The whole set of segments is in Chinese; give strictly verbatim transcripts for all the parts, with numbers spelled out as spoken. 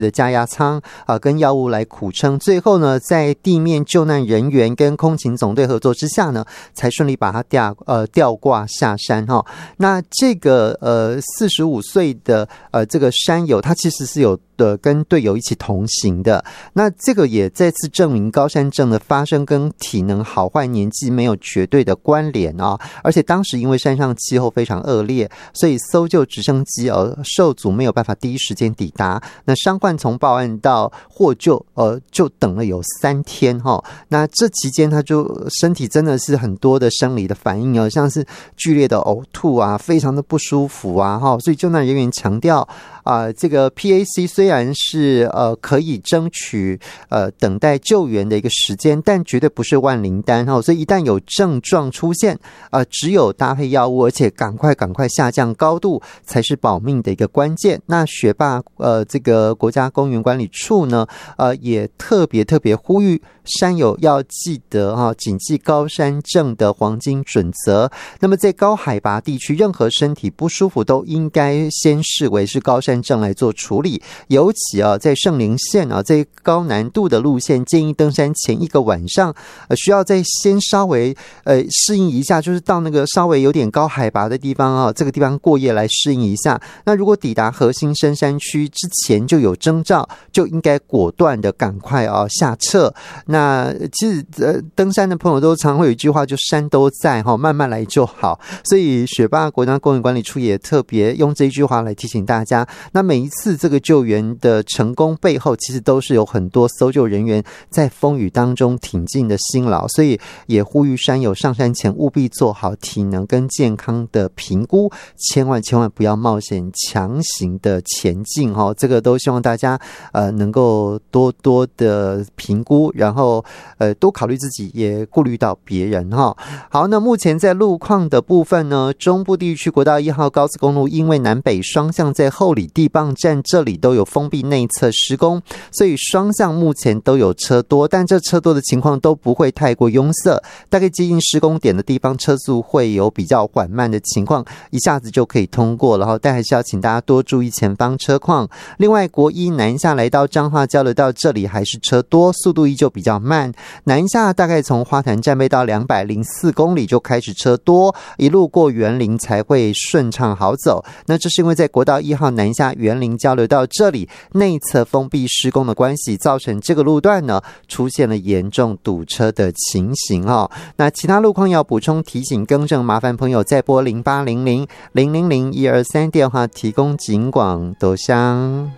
的加压舱啊、呃，跟药物来苦撑，最后呢，在地面救难人员跟空勤总队合作之下呢，才顺利把它吊呃吊挂下山哈、哦。那这个呃四十五岁的呃这个山友，他其实是有的跟队友一起同行的。那这个也再次证明高山症的发生跟体能好坏、年纪没有绝对的关联啊、哦。而且当时因为山上气候非常恶劣，所以搜救直升机呃受阻没有办法第一时间抵达。那伤患从报案到获救，呃，就等了有三天哈、哦。那这期间他就身体真的是很多的生理的反应哦，像是剧烈的呕吐啊，非常的不舒服啊哈、哦。所以救难人员强调啊、呃，这个 P A C 虽然是呃可以争取呃等待救援的一个时间，但绝对不是万灵丹哈、哦。所以一旦有症状出现，呃，只有搭配药物，而且赶快赶快下降高度，才是保命的一个关键。那学霸呃这个国家公园管理处呢，呃也特别特别呼吁山友要记得哈、哦，谨记高山症的黄金准则。那么在高海拔地区，任何身体不舒服都应该先视为是高山症来做处理。尤其啊，在圣林县啊，这高难度的路线，建议登山前一个晚上，呃，需要再先稍微呃适应一下，就是到那个稍微有点高海拔的地方啊，这个地方过夜来适应一下。那如果抵达核心深山区之前就有征兆，就应该果断的赶快啊下撤。那其实呃登山的朋友都常会有一句话，就山都在哈，慢慢来就好。所以雪霸国家公园管理处也特别用这一句话来提醒大家。那每一次这个救援的成功背后，其实都是有很多搜救人员在风雨当中挺进的辛劳，所以也呼吁山友上山前务必做好体能跟健康的评估，千万千万不要冒险强行的前进哈。这个都希望大家呃能够多多的评估，然后呃多考虑自己，也顾虑到别人哈。好，那目前在路况的部分呢，中部地区国道一号高速公路因为南北双向在后里地磅站这里都有封闭内侧施工，所以双向目前都有车多，但这车多的情况都不会太过拥塞，大概接近施工点的地方车速会有比较缓慢的情况，一下子就可以通过了，但还是要请大家多注意前方车况。另外国一南下来到彰化交流道这里还是车多，速度依旧比较慢，南下大概从花坛站背到两百零四公里就开始车多，一路过园林才会顺畅好走。那这是因为在国道一号南下园林交流道这里内侧封闭施工的关系，造成这个路段呢出现了严重堵车的情形哦。那其他路况要补充提醒更正，麻烦朋友再拨零八零零零零零一二三电话提供警广多香。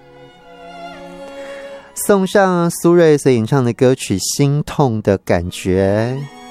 送上苏芮所演唱的歌曲《心痛的感觉》。